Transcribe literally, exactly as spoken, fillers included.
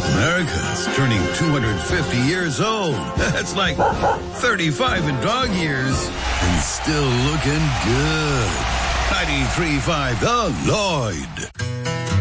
America's turning two hundred fifty years old. That's like thirty-five in dog years. And still looking good. ninety-three point five The Lloyd.